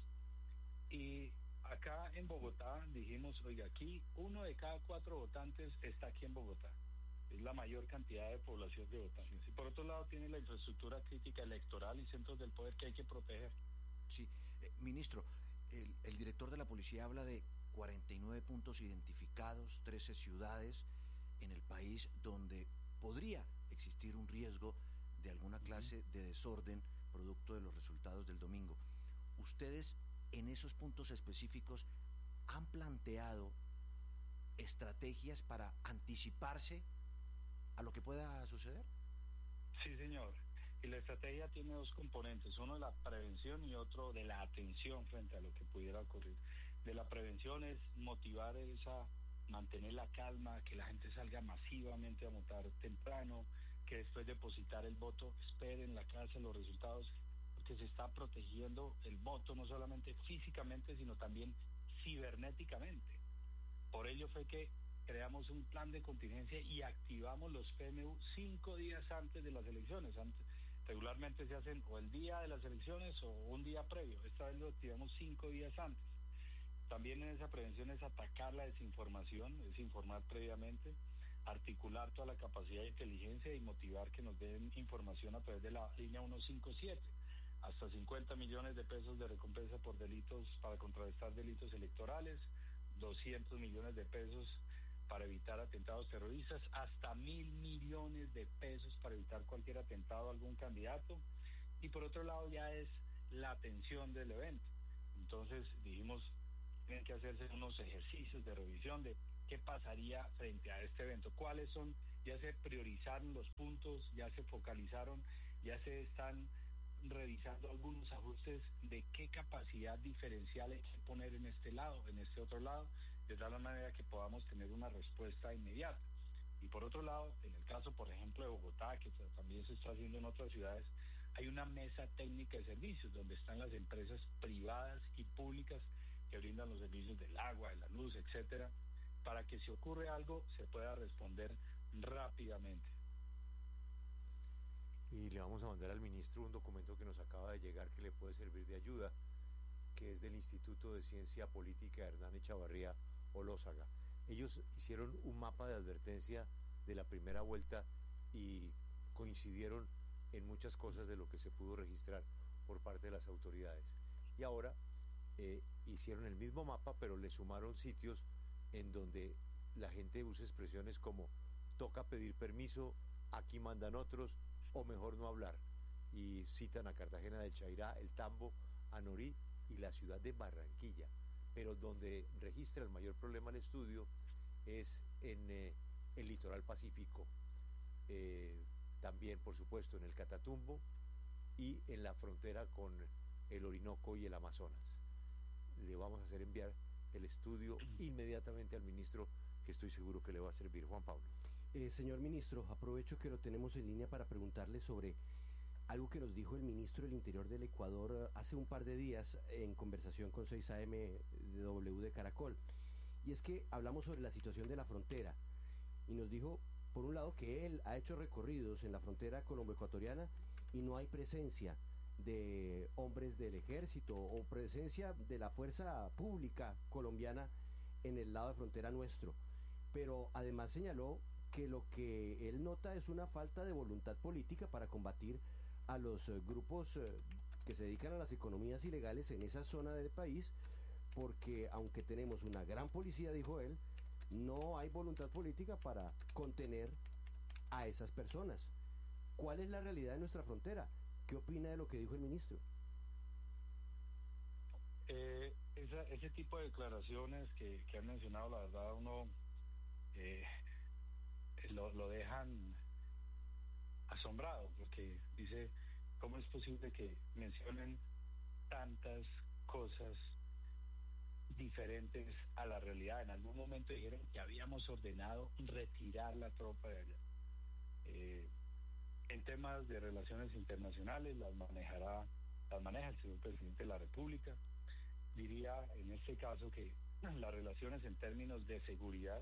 Y acá en Bogotá dijimos, oiga, aquí uno de cada cuatro votantes está aquí en Bogotá. Es la mayor cantidad de población de votantes. Sí. Y por otro lado tiene la infraestructura crítica electoral y centros del poder que hay que proteger. Sí, eh, ministro, el, el director de la policía habla de cuarenta y nueve puntos identificados, trece ciudades en el país donde podría existir un riesgo de alguna clase de desorden producto de los resultados del domingo. ¿Ustedes en esos puntos específicos han planteado estrategias para anticiparse a lo que pueda suceder? Sí, señor. Y la estrategia tiene dos componentes, uno de la prevención y otro de la atención frente a lo que pudiera ocurrir. De la prevención es motivar esa, mantener la calma, que la gente salga masivamente a votar temprano, que después de depositar el voto espere en la casa los resultados, porque se está protegiendo el voto no solamente físicamente, sino también cibernéticamente. Por ello fue que creamos un plan de contingencia y activamos los P M U cinco días antes de las elecciones. Antes, regularmente se hacen o el día de las elecciones o un día previo. Esta vez lo activamos cinco días antes. También en esa prevención es atacar la desinformación, es informar previamente, articular toda la capacidad de inteligencia y motivar que nos den información a través de la línea ciento cincuenta y siete. Hasta cincuenta millones de pesos de recompensa por delitos, para contrarrestar delitos electorales, doscientos millones de pesos para evitar atentados terroristas, hasta mil millones de pesos para evitar cualquier atentado a algún candidato, y por otro lado ya es la atención del evento. Entonces dijimos, tienen que hacerse unos ejercicios de revisión de qué pasaría frente a este evento, cuáles son, ya se priorizaron los puntos, ya se focalizaron, ya se están revisando algunos ajustes de qué capacidad diferencial hay que poner en este lado, en este otro lado, de tal manera que podamos tener una respuesta inmediata. Y por otro lado, en el caso, por ejemplo, de Bogotá, que también se está haciendo en otras ciudades, hay una mesa técnica de servicios donde están las empresas privadas y públicas que brindan los servicios del agua, de la luz, etcétera, para que si ocurre algo se pueda responder rápidamente. Y le vamos a mandar al ministro un documento que nos acaba de llegar que le puede servir de ayuda, que es del Instituto de Ciencia Política Hernán Echavarría Olózaga. Ellos hicieron un mapa de advertencia de la primera vuelta y coincidieron en muchas cosas de lo que se pudo registrar. por parte de las autoridades. Y ahora eh, hicieron el mismo mapa, pero le sumaron sitios en donde la gente usa expresiones como toca pedir permiso, aquí mandan otros, o mejor no hablar. Y citan a Cartagena del Chairá, el Tambo, Anorí y la ciudad de Barranquilla. Pero donde registra el mayor problema el estudio es en eh, el litoral pacífico, eh, también por supuesto en el Catatumbo y en la frontera con el Orinoco y el Amazonas. Le vamos a hacer enviar el estudio inmediatamente al ministro, que estoy seguro que le va a servir. Juan Pablo. Eh, señor ministro, aprovecho que lo tenemos en línea para preguntarle sobre algo que nos dijo el ministro del Interior del Ecuador hace un par de días en conversación con seis A M de W de Caracol. Y es que hablamos sobre la situación de la frontera y nos dijo, por un lado, que él ha hecho recorridos en la frontera colombo-ecuatoriana y no hay presencia de hombres del ejército o presencia de la fuerza pública colombiana en el lado de frontera nuestro. Pero además señaló que lo que él nota es una falta de voluntad política para combatir a los eh, grupos eh, que se dedican a las economías ilegales en esa zona del país, porque aunque tenemos una gran policía, dijo él, no hay voluntad política para contener a esas personas. ¿Cuál es la realidad de nuestra frontera? ¿Qué opina de lo que dijo el ministro? Eh, esa, ese tipo de declaraciones que, que han mencionado, la verdad, uno eh, lo, lo dejan asombrado, porque dice, ¿cómo es posible que mencionen tantas cosas diferentes a la realidad? En algún momento dijeron que habíamos ordenado retirar la tropa de allá. Eh, en temas de relaciones internacionales las manejará, las maneja el señor presidente de la República. Diría en este caso que las relaciones en términos de seguridad,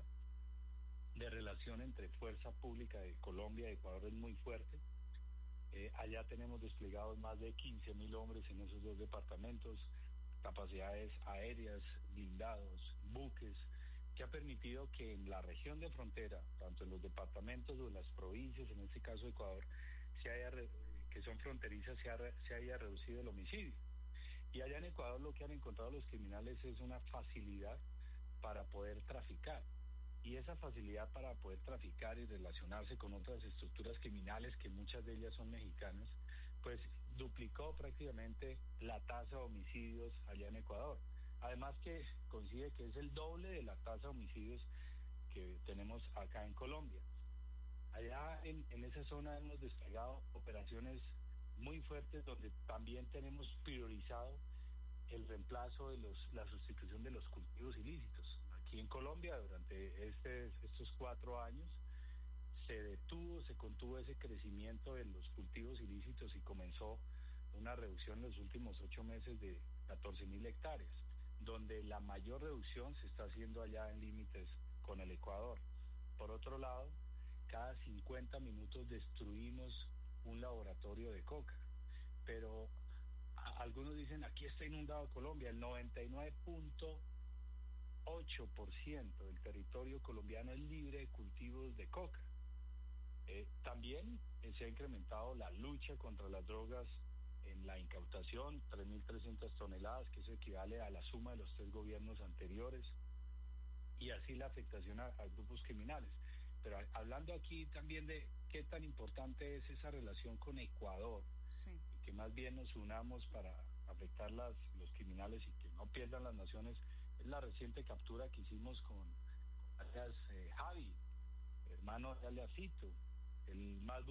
de relación entre fuerza pública de Colombia y Ecuador es muy fuerte. Eh, allá tenemos desplegados más de quince mil hombres en esos dos departamentos, capacidades aéreas, blindados, buques, que ha permitido que en la región de frontera, tanto en los departamentos o en las provincias, en este caso Ecuador, se haya, que son fronterizas, se, ha, se haya reducido el homicidio. Y allá en Ecuador lo que han encontrado los criminales es una facilidad para poder traficar. Y esa facilidad para poder traficar y relacionarse con otras estructuras criminales, que muchas de ellas son mexicanas, pues duplicó prácticamente la tasa de homicidios allá en Ecuador. Además que coincide que es el doble de la tasa de homicidios que tenemos acá en Colombia. Allá en, en esa zona hemos desplegado operaciones muy fuertes donde también tenemos priorizado el reemplazo de los, la sustitución de los cultivos ilícitos. Aquí en Colombia durante este, estos cuatro años se detuvo, se contuvo ese crecimiento de los cultivos ilícitos y comenzó una reducción en los últimos ocho meses de catorce mil hectáreas, donde la mayor reducción se está haciendo allá en límites con el Ecuador. Por otro lado, cada cincuenta minutos destruimos un laboratorio de coca, pero a, algunos dicen aquí está inundado Colombia. El noventa y nueve punto ocho por ciento del territorio colombiano es libre de cultivos de coca. Eh, también eh, se ha incrementado la lucha contra las drogas en la incautación, tres mil trescientas toneladas, que eso equivale a la suma de los tres gobiernos anteriores, y así la afectación a, a grupos criminales. Pero a, hablando aquí también de qué tan importante es esa relación con Ecuador, sí, y que más bien nos unamos para afectar las, los criminales y que no pierdan las naciones, es la reciente captura que hicimos con, con alias eh, Javi, hermano de alias Fito, el más